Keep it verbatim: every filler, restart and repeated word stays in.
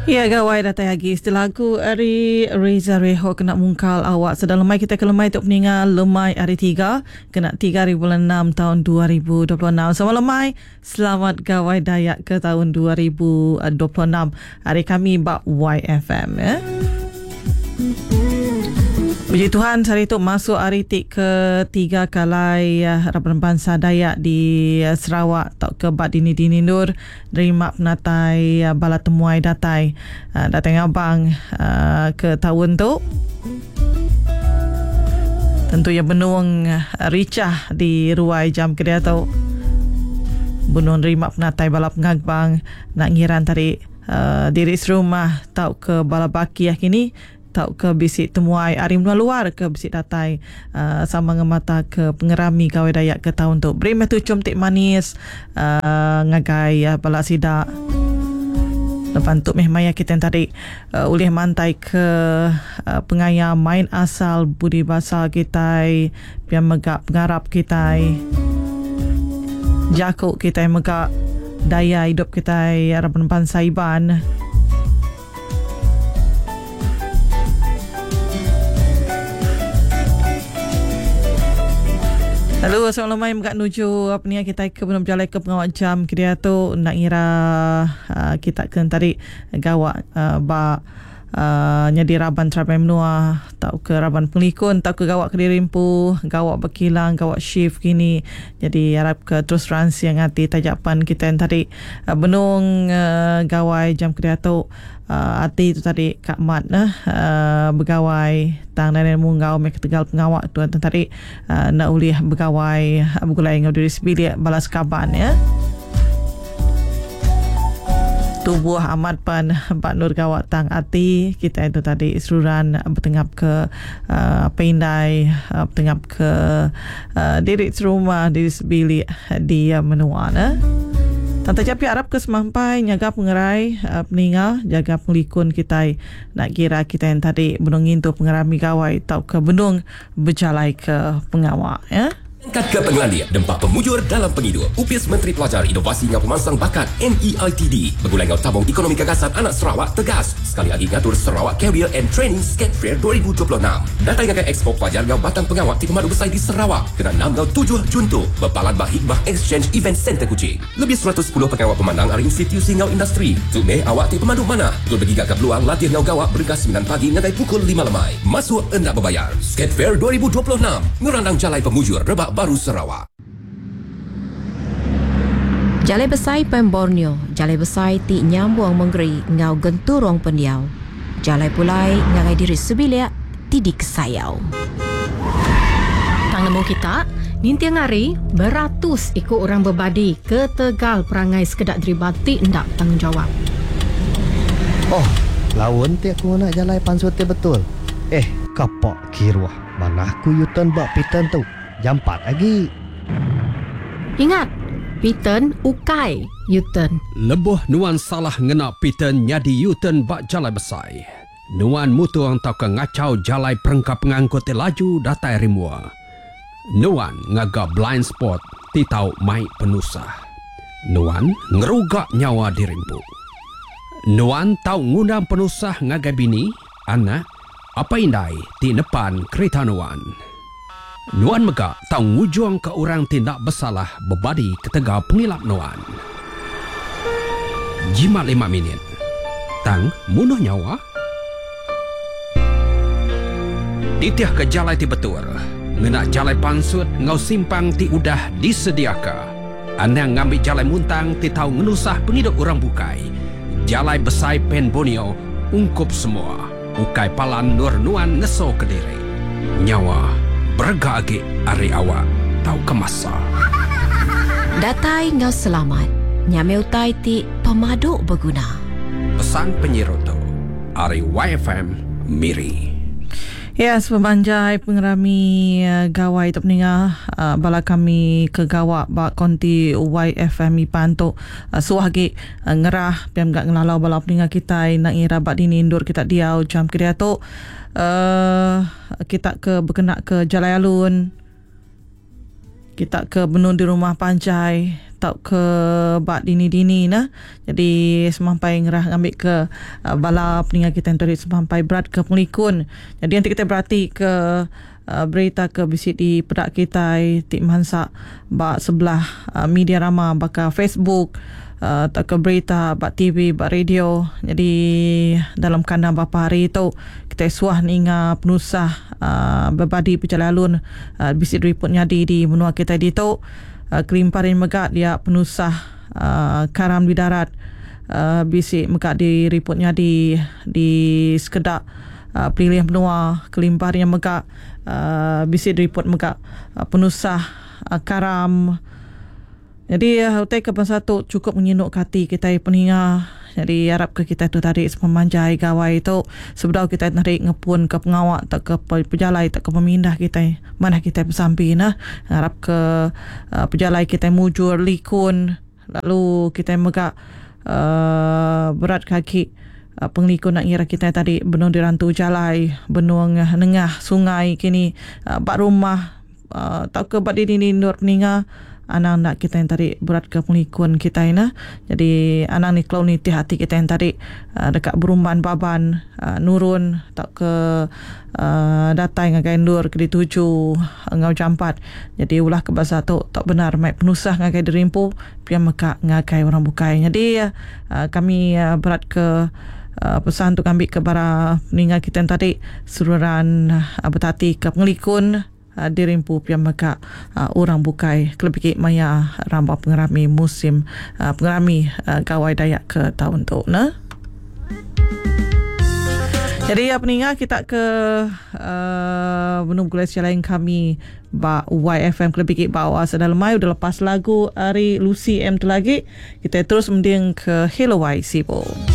Ya, gawai datang lagi istilah lagu Ari Reza Reho kena mungkal awak. Sedang lemai kita ke lemai untuk meninggal lemai hari tiga kena tiga hari bulan enam tahun dua ribu dua puluh enam. Sama lemai, selamat gawai Dayak ke tahun dua ribu dua puluh enam. Hari kami bak Y F M ya. Puji Tuhan, hari itu masuk hari tik ketiga kalai uh, Raban Bangsa Dayak di uh, Sarawak tak ke bak dini-dini nur nerima penatai uh, bala temuai datai uh, datai abang uh, ke tahun tu. Tentu ya benung uh, ricah di ruai jam kedua tu. Benung nerima penatai bala pengagbang nak ngiran tadi uh, diri serumah tak ke bala baki yang kini tau ke bisik temuai arim luar ke bisik datai uh, sama ngemata ke pengerami gawai Dayak ke tahun tu. Beri metu cum tik manis uh, ngagai uh, balak sidak. Lepas tu meh maya kita tadi uh, ulih mantai ke uh, pengayam main asal budi basal kita pian megak pengarap kita jakuk kita megak daya hidup kita harapan bangsa iban. Lalu assalamualaikum kat nuju apa ni kita ke belum jalan ke pengawal jam dia tu nak ngira uh, kita kan tadi gawak uh, ba uh, nyadi raban trabai menua tau ke raban pelikun tau ke gawak kedirimpu gawak berkilang gawak shift kini jadi harap ke terus ransi yang hati tajapan kita yang tadi uh, benung uh, gawai jam dia tu Uh, hati tu tadi Kak Mat nah, uh, bergawai tang nenek munggau mek tegal pengawak tu tadi uh, nak ulih bergawai uh, bergulai ngau diri sebilik balas kaban ya. Tubuh amat pan Pak Nur gawak tang hati kita itu tadi seruran bertengap ke uh, pendai uh, bertengap ke uh, diri serumah diri sebilik dia menua nah. Tante Capi harap ke semampai nyaga pengerai uh, peninggal jaga pelikun kita nak kira kita yang tadi benungin tu pengerami gawai tau ke benung berjalai ke pengawak ya. Tingkat ke pengelandia dempak pemujur dalam pengidur. U P S Menteri Pelajar Inovasi ngau Pemansang Bakat M E I T D bergulai ngau tabung ekonomi gagasan anak Sarawak tegas sekali lagi ngatur Sarawak Career and Training Skate Fair dua ribu dua puluh enam. Datai ngagai Expo Pelajar ngau Batang Pengawak di Pemadu Besar di Sarawak kena enam ngau tujuh Jun tu berpalan bah Hikmah Exchange Event Center Kuching. Lebih seratus sepuluh pengawak pemandang dari institusi ngau industri. Tu meh awak ti pemandu mana? Tu bagi gagap peluang latihan ngau gawak bergas sembilan pagi ngagai pukul lima lemai. Masuk endak berbayar. Skate Fair dua ribu dua puluh enam ngerandang jalai pemujur Rebak Baru Sarawak. Jalai besai Pem Borneo, jalai besai ti nyambung menggeri ngau genturong pendiau. Jalai pulai ngagai diri sebilik ti di kesayau. Tang nemu kita, ninti ngari beratus ikut orang berbadi ke Tegal perangai sekedak deribati ndak tanggungjawab. Oh, lawan ti aku nak jalai pansut betul. Eh, kapak kiruah. Mana aku yutan bak pitan tu. Jam empat lagi. Ingat, Piten ukai U-turn. Lebuh nuan salah ngena Piten nyadi U-turn bak jalai besai. Nuan mutuang tau ke ngacau jalai perengkap pengangkut laju datai rimua. Nuan ngaga blind spot titau mai penusah. Nuan ngerugak nyawa dirimpu. Nuan tau ngundang penusah ngagai bini, anak, apa indai ti depan kereta nuan. Nuan megak tau ngujung ke orang tindak bersalah berbadi ketegau pengilap nuan. Jimat lima minit. Tang munuh nyawa. Titiah ke jalai ti betul. Ngena jalai pansut ngau simpang ti udah disediaka. Anang ngambil jalai muntang ti tau ngenusah penghidup orang bukai. Jalai besai Pen Borneo ungkup semua. Ukai palan nur nuan ngeso ke diri. Nyawa bergagi ari awak tau kemasa. Datai ngau selamat. Nyameu tai ti pemadu berguna. Pesan penyeroto ari Y F M Miri. Ya, sepanjang pengerami uh, gawai tu peninggal uh, bala kami ke gawak bak konti Y F M Ipan tu uh, suahgi uh, ngerah piam gak ngelalau bala peninggal kita nak ngira bak dini indur kita diau jam kerja tu uh, kita ke berkenak ke Jalai Alun, kita ke benun di rumah pancai tak ke bak dini-dini nah. Jadi semampai ngerah ngambil ke uh, bala peningat kita yang tadi semampai berat ke Penglikun. Jadi nanti kita berhati ke uh, berita ke bisik di pedak kita tik mansak bak sebelah uh, media rama bakal Facebook, Uh, tak ke berita, bak T V, bak radio. Jadi dalam kandang beberapa hari itu kita suah ninga penusah uh, berbadi perjalanan alun uh, bisik report nyadi di menua kita di itu uh, kelimparin megat dia penusah uh, karam di darat uh, bisik megat di report nyadi di sekedak uh, pilihan benua kelimparin megat uh, bisik report megat uh, penusah uh, karam. Jadi hotel kepan satu cukup menyinuk hati kita peninga. Jadi harap ke kita tu tarik memanjai gawai itu sebelum kita tarik ngepun ke pengawak tak ke pejalai tak ke pemindah kita mana kita bersampi nah. Harap ke uh, pejalai kita mujur likun lalu kita megak uh, berat kaki uh, Penglikun nak ngira kita tadi benung di rantu jalai benung nengah sungai kini uh, bak rumah uh, tak ke bak di nindur peninga anak-anak kita yang tadi berat ke Penglikun kita ini. Jadi anak ni kalau ni hati kita yang tadi uh, dekat Berumban Baban uh, nurun tak ke uh, datai ngagai ndur ke dituju ngau jampat. Jadi ulah ke bahasa tu tak benar mai penusah ngagai derimpu pian meka ngagai orang bukai. Jadi uh, kami uh, berat ke Uh, pesan untuk ambil ke para peninggal kita yang tadi seruran uh, bertati ke Penglikun uh, dirimpu pian meka uh, orang bukai kelebih maya rambah pengerami musim uh, pengerami uh, gawai Dayak ke tahun tu nah. Jadi ya peninggal kita ke uh, benung kuliah lain kami ba Y F M kelebih bawa sedal mai udah lepas lagu Ari Lucy M tu lagi kita terus mending ke Hello Y Sibo.